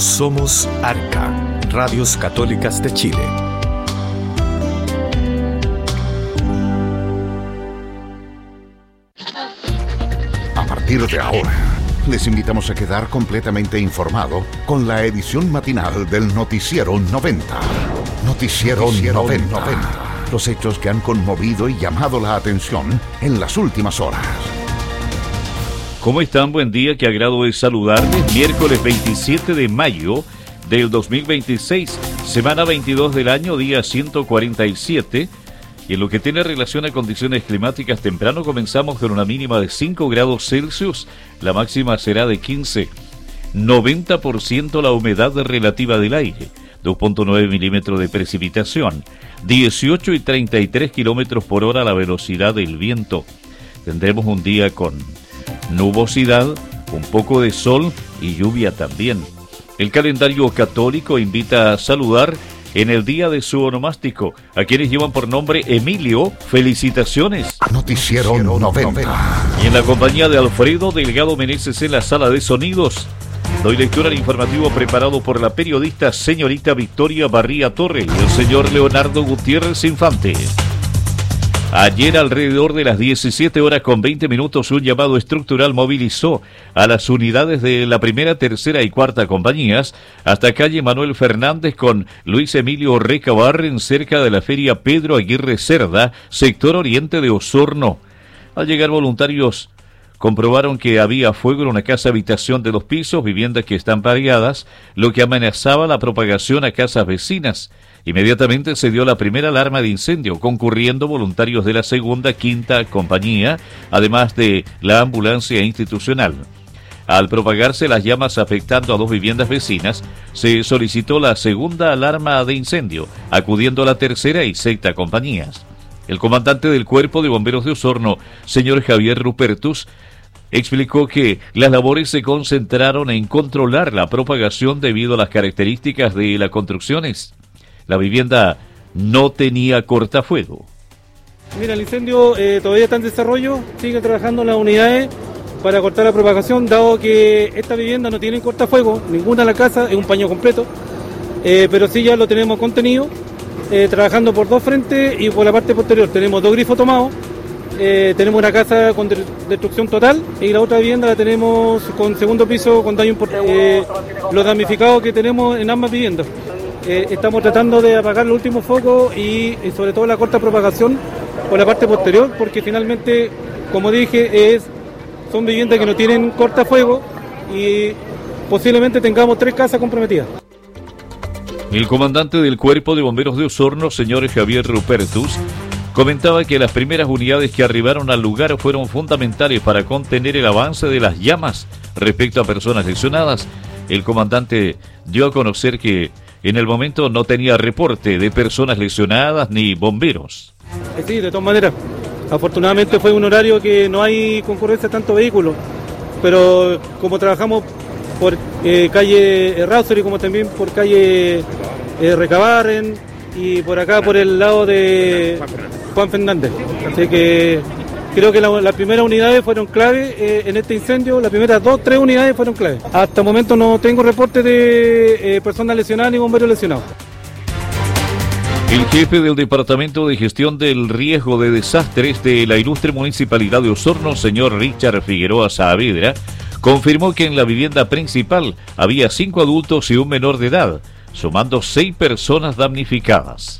Somos Arca, Radios Católicas de Chile. A partir de ahora, les invitamos a quedar completamente informado con la edición matinal del Noticiero 90. Noticiero 90. Los hechos que han conmovido y llamado la atención en las últimas horas. ¿Cómo están? Buen día, qué agrado es saludarles. Miércoles 27 de mayo del 2026, semana 22 del año, día 147. Y en lo que tiene relación a condiciones climáticas, temprano comenzamos con una mínima de 5 grados Celsius, la máxima será de 15. 90% la humedad relativa del aire, 2.9 milímetros de precipitación, 18 y 33 kilómetros por hora la velocidad del viento. Tendremos un día con nubosidad, un poco de sol y lluvia también. El calendario católico invita a saludar en el día de su onomástico a quienes llevan por nombre Emilio. Felicitaciones. Noticiero 90. Y en la compañía de Alfredo Delgado Meneses en la sala de sonidos, doy lectura al informativo preparado por la periodista señorita Victoria Barría Torres y el señor Leonardo Gutiérrez Infante. Ayer, alrededor de las 17:20, un llamado estructural movilizó a las unidades de la primera, tercera y cuarta compañías hasta calle Manuel Fernández con Luis Emilio Recabarren, cerca de la feria Pedro Aguirre Cerda, sector oriente de Osorno. Al llegar voluntarios, comprobaron que había fuego en una casa habitación de 2 pisos, viviendas que están pareadas, lo que amenazaba la propagación a casas vecinas. Inmediatamente se dio la primera alarma de incendio, concurriendo voluntarios de la segunda, quinta compañía, además de la ambulancia institucional. Al propagarse las llamas afectando a 2 viviendas vecinas, se solicitó la segunda alarma de incendio, acudiendo a la tercera y sexta compañías. El comandante del Cuerpo de Bomberos de Osorno, señor Javier Rupertus, explicó que las labores se concentraron en controlar la propagación debido a las características de las construcciones. La vivienda no tenía cortafuego. Mira, el incendio todavía está en desarrollo, siguen trabajando las unidades para cortar la propagación, dado que esta vivienda no tiene cortafuego, ninguna de la casa, es un paño completo, pero sí ya lo tenemos contenido, trabajando por 2 frentes y por la parte posterior tenemos 2 grifos tomados, tenemos una casa con destrucción total y la otra vivienda la tenemos con segundo piso con daño importante. Los damnificados que tenemos en ambas viviendas. Estamos tratando de apagar los últimos focos y sobre todo la corta propagación por la parte posterior, porque finalmente, como dije, son viviendas que no tienen cortafuego y posiblemente tengamos 3 casas comprometidas. El comandante del Cuerpo de Bomberos de Osorno, señor Javier Rupertus, comentaba que las primeras unidades que arribaron al lugar fueron fundamentales para contener el avance de las llamas. Respecto a personas lesionadas, el comandante dio a conocer que en el momento no tenía reporte de personas lesionadas ni bomberos. Sí, de todas maneras. Afortunadamente fue un horario que no hay concurrencia de tantos vehículos, pero como trabajamos por calle Rauser como también por calle Recabarren y por acá por el lado de Juan Fernández. Así que creo que las primeras unidades fueron clave en este incendio, las primeras 2, 3 unidades fueron clave. Hasta el momento no tengo reporte de personas lesionadas ni bomberos lesionados. El jefe del Departamento de Gestión del Riesgo de Desastres de la ilustre Municipalidad de Osorno, señor Richard Figueroa Saavedra, confirmó que en la vivienda principal había 5 adultos y un menor de edad, sumando 6 personas damnificadas.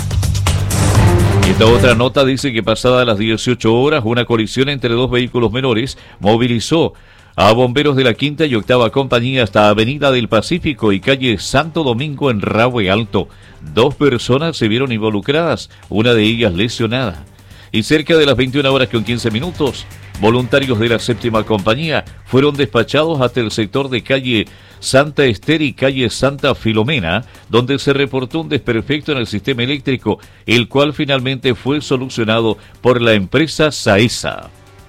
Esta otra nota dice que pasadas las 18 horas, una colisión entre 2 vehículos menores movilizó a bomberos de la quinta y octava compañía hasta Avenida del Pacífico y calle Santo Domingo en Rahue Alto. 2 personas se vieron involucradas, una de ellas lesionada. Y cerca de las 21:15, voluntarios de la séptima compañía fueron despachados hasta el sector de calle Santa Esther y calle Santa Filomena, donde se reportó un desperfecto en el sistema eléctrico, el cual finalmente fue solucionado por la empresa Saesa.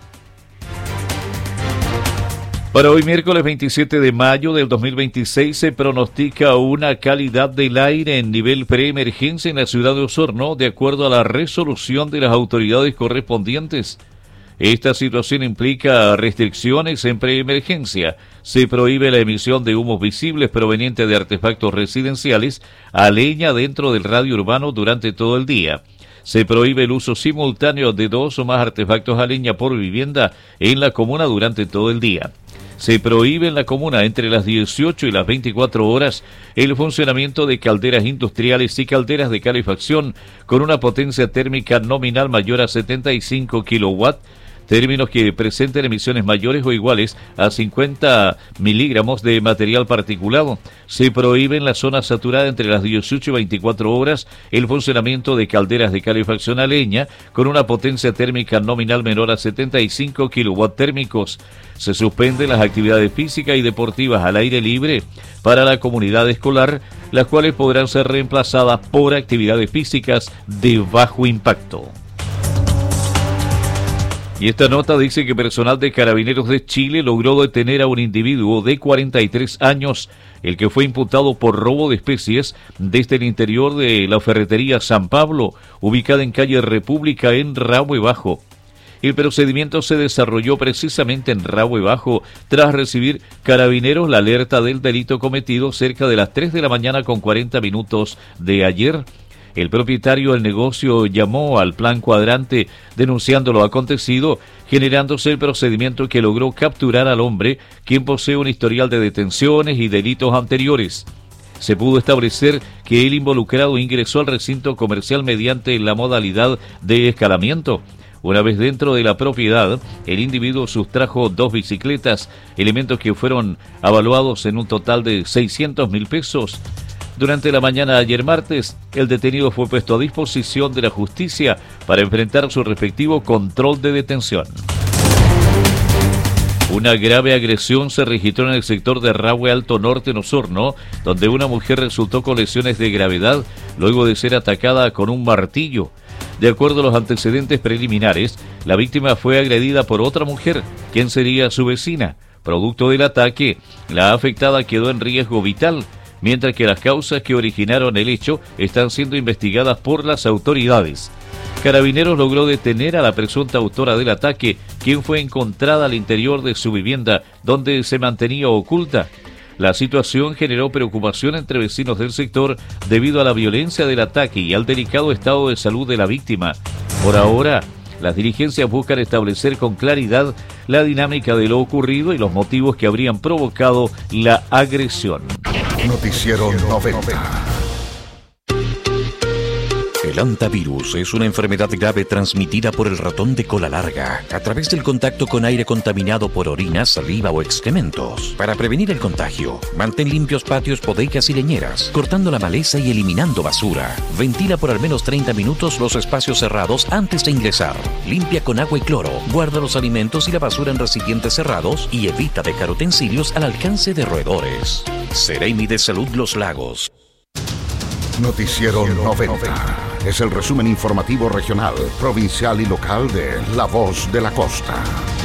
Para hoy, miércoles 27 de mayo del 2026, se pronostica una calidad del aire en nivel preemergencia en la ciudad de Osorno, de acuerdo a la resolución de las autoridades correspondientes. Esta situación implica restricciones en preemergencia. Se prohíbe la emisión de humos visibles provenientes de artefactos residenciales a leña dentro del radio urbano durante todo el día. Se prohíbe el uso simultáneo de 2 o más artefactos a leña por vivienda en la comuna durante todo el día. Se prohíbe en la comuna entre las 18 y las 24 horas el funcionamiento de calderas industriales y calderas de calefacción con una potencia térmica nominal mayor a 75 kilowatts, términos que presenten emisiones mayores o iguales a 50 miligramos de material particulado. Se prohíbe en la zona saturada entre las 18 y 24 horas el funcionamiento de calderas de calefacción a leña con una potencia térmica nominal menor a 75 kilowatt térmicos. Se suspenden las actividades físicas y deportivas al aire libre para la comunidad escolar, las cuales podrán ser reemplazadas por actividades físicas de bajo impacto. Y esta nota dice que personal de Carabineros de Chile logró detener a un individuo de 43 años, el que fue imputado por robo de especies desde el interior de la ferretería San Pablo, ubicada en calle República en Rahue Bajo. El procedimiento se desarrolló precisamente en Rahue Bajo tras recibir Carabineros la alerta del delito cometido cerca de las 3 de la mañana con 40 minutos de ayer. El propietario del negocio llamó al plan cuadrante denunciando lo acontecido, generándose el procedimiento que logró capturar al hombre, quien posee un historial de detenciones y delitos anteriores. Se pudo establecer que el involucrado ingresó al recinto comercial mediante la modalidad de escalamiento. Una vez dentro de la propiedad, el individuo sustrajo 2 bicicletas, elementos que fueron avaluados en un total de 600.000 pesos. Durante la mañana de ayer martes, el detenido fue puesto a disposición de la justicia para enfrentar su respectivo control de detención. Una grave agresión se registró en el sector de Rahue Alto Norte en Osorno, donde una mujer resultó con lesiones de gravedad luego de ser atacada con un martillo. De acuerdo a los antecedentes preliminares, la víctima fue agredida por otra mujer, quien sería su vecina. Producto del ataque, la afectada quedó en riesgo vital, mientras que las causas que originaron el hecho están siendo investigadas por las autoridades. Carabineros logró detener a la presunta autora del ataque, quien fue encontrada al interior de su vivienda, donde se mantenía oculta. La situación generó preocupación entre vecinos del sector debido a la violencia del ataque y al delicado estado de salud de la víctima. Por ahora, las dirigencias buscan establecer con claridad la dinámica de lo ocurrido y los motivos que habrían provocado la agresión. Noticiero 90. El hantavirus es una enfermedad grave transmitida por el ratón de cola larga a través del contacto con aire contaminado por orina, saliva o excrementos. Para prevenir el contagio, mantén limpios patios, bodegas y leñeras, cortando la maleza y eliminando basura. Ventila por al menos 30 minutos los espacios cerrados antes de ingresar. Limpia con agua y cloro. Guarda los alimentos y la basura en recipientes cerrados y evita dejar utensilios al alcance de roedores. Seremi de Salud Los Lagos. Noticiero 90. Es el resumen informativo regional, provincial y local de La Voz de la Costa.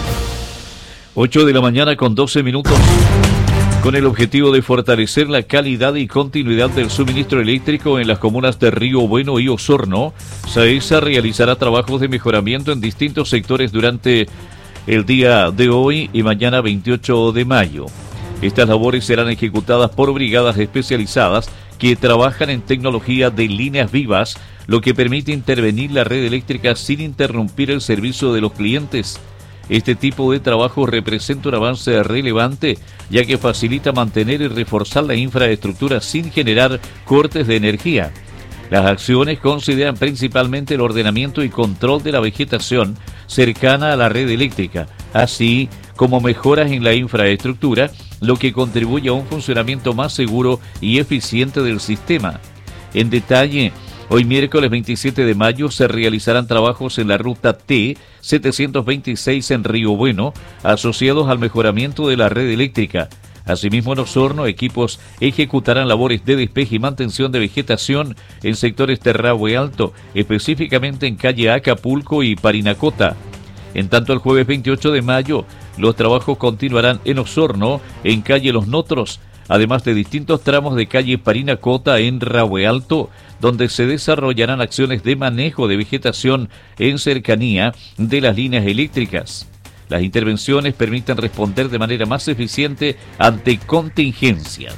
8 de la mañana con 12 minutos. Con el objetivo de fortalecer la calidad y continuidad del suministro eléctrico en las comunas de Río Bueno y Osorno, SAESA realizará trabajos de mejoramiento en distintos sectores durante el día de hoy y mañana 28 de mayo. Estas labores serán ejecutadas por brigadas especializadas que trabajan en tecnología de líneas vivas, lo que permite intervenir la red eléctrica sin interrumpir el servicio de los clientes. Este tipo de trabajo representa un avance relevante, ya que facilita mantener y reforzar la infraestructura sin generar cortes de energía. Las acciones consideran principalmente el ordenamiento y control de la vegetación cercana a la red eléctrica, así como mejoras en la infraestructura, lo que contribuye a un funcionamiento más seguro y eficiente del sistema. En detalle, hoy miércoles 27 de mayo se realizarán trabajos en la ruta T-726 en Río Bueno, asociados al mejoramiento de la red eléctrica. Asimismo, en Osorno, equipos ejecutarán labores de despeje y mantención de vegetación en sectores de Rahue Alto, específicamente en calle Acapulco y Parinacota. En tanto, el jueves 28 de mayo, los trabajos continuarán en Osorno, en calle Los Notros, además de distintos tramos de calle Parinacota en Rahue Alto, donde se desarrollarán acciones de manejo de vegetación en cercanía de las líneas eléctricas. Las intervenciones permiten responder de manera más eficiente ante contingencias.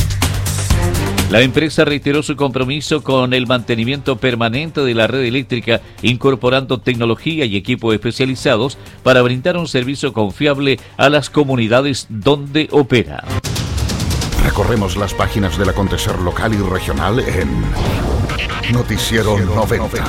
La empresa reiteró su compromiso con el mantenimiento permanente de la red eléctrica, incorporando tecnología y equipos especializados para brindar un servicio confiable a las comunidades donde opera. Recorremos las páginas del acontecer local y regional en Noticiero 90.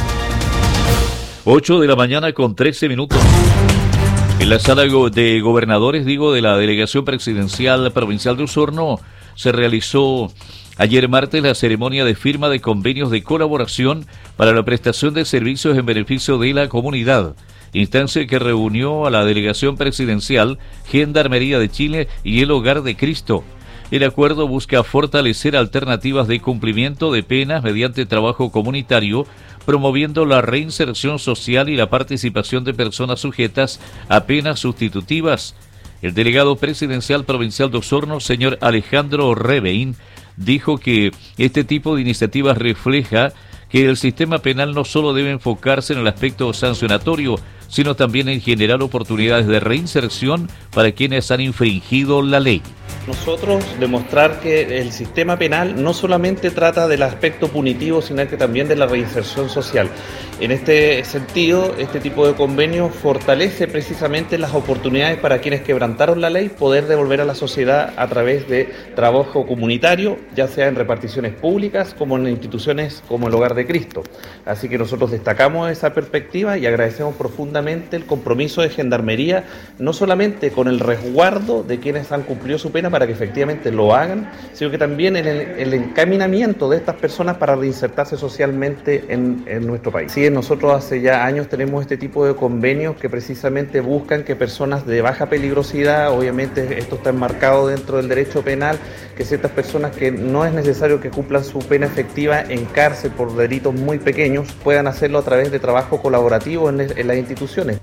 8 de la mañana con 13 minutos. En la sala de gobernadores, de la Delegación Presidencial Provincial de Osorno, se realizó ayer martes la ceremonia de firma de convenios de colaboración para la prestación de servicios en beneficio de la comunidad, instancia que reunió a la Delegación Presidencial, Gendarmería de Chile y el Hogar de Cristo. El acuerdo busca fortalecer alternativas de cumplimiento de penas mediante trabajo comunitario, promoviendo la reinserción social y la participación de personas sujetas a penas sustitutivas. El delegado presidencial provincial de Osorno, señor Alejandro Rebein, dijo que este tipo de iniciativas refleja que el sistema penal no solo debe enfocarse en el aspecto sancionatorio, sino también en generar oportunidades de reinserción para quienes han infringido la ley. Nosotros demostrar que el sistema penal no solamente trata del aspecto punitivo, sino que también de la reinserción social. En este sentido, este tipo de convenio fortalece precisamente las oportunidades para quienes quebrantaron la ley poder devolver a la sociedad a través de trabajo comunitario, ya sea en reparticiones públicas como en instituciones como el Hogar de Cristo. Así que nosotros destacamos esa perspectiva y agradecemos profundamente el compromiso de Gendarmería, no solamente con el resguardo de quienes han cumplido su pena para que efectivamente lo hagan, sino que también en el encaminamiento de estas personas para reinsertarse socialmente en nuestro país. Sí, nosotros hace ya años tenemos este tipo de convenios que precisamente buscan que personas de baja peligrosidad, obviamente esto está enmarcado dentro del derecho penal, que ciertas personas que no es necesario que cumplan su pena efectiva en cárcel por delitos muy pequeños, puedan hacerlo a través de trabajo colaborativo en las instituciones.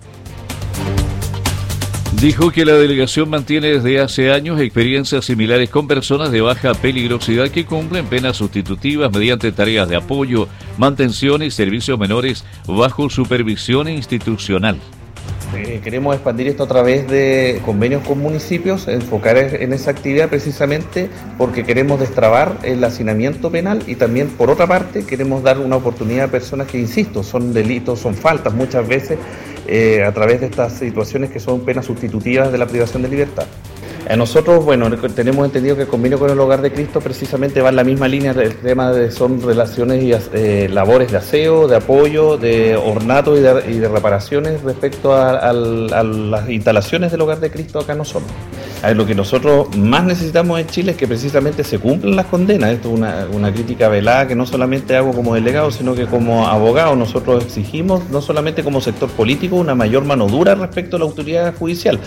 Dijo que la delegación mantiene desde hace años experiencias similares con personas de baja peligrosidad que cumplen penas sustitutivas mediante tareas de apoyo, mantención y servicios menores bajo supervisión institucional. Queremos expandir esto a través de convenios con municipios, enfocar en esa actividad precisamente porque queremos destrabar el hacinamiento penal y también, por otra parte, queremos dar una oportunidad a personas que, insisto, son delitos, son faltas muchas veces a través de estas situaciones que son penas sustitutivas de la privación de libertad. Nosotros, tenemos entendido que el convenio con el Hogar de Cristo precisamente va en la misma línea del tema son relaciones y labores de aseo, de apoyo, de ornato y de reparaciones respecto a las instalaciones del Hogar de Cristo acá en Osorno. Lo que nosotros más necesitamos en Chile es que precisamente se cumplan las condenas. Esto es una crítica velada que no solamente hago como delegado, sino que como abogado nosotros exigimos, no solamente como sector político, una mayor mano dura respecto a la autoridad judicial.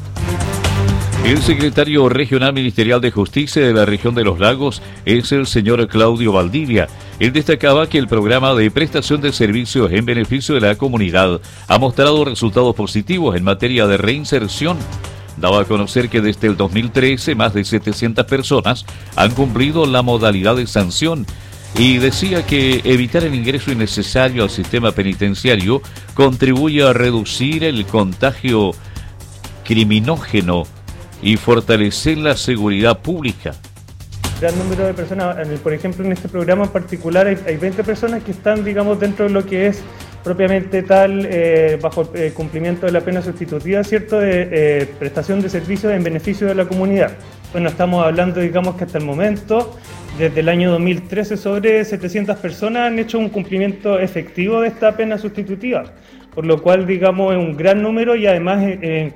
El secretario regional ministerial de Justicia de la región de los Lagos es el señor Claudio Valdivia. Él destacaba que el programa de prestación de servicios en beneficio de la comunidad ha mostrado resultados positivos en materia de reinserción. Daba a conocer que desde el 2013 más de 700 personas han cumplido la modalidad de sanción y decía que evitar el ingreso innecesario al sistema penitenciario contribuye a reducir el contagio criminógeno y fortalecer la seguridad pública. Gran número de personas, por ejemplo en este programa en particular hay 20 personas que están, dentro de lo que es propiamente tal, bajo el cumplimiento de la pena sustitutiva, ¿cierto?, de prestación de servicios en beneficio de la comunidad. Bueno, estamos hablando, que hasta el momento, desde el año 2013, sobre 700 personas han hecho un cumplimiento efectivo de esta pena sustitutiva, por lo cual, es un gran número y además en